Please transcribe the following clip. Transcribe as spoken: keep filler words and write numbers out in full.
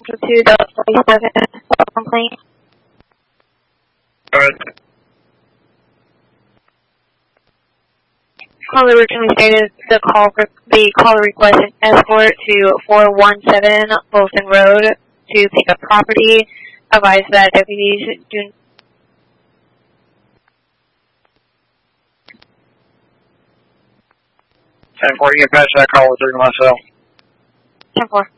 to the forty-seven complaint. Go ahead. Caller originally stated the call the caller requested escort to four one seven Wilson Road to pick up property. Advise that deputies do. ten four, you can patch that call with through to myself. ten four.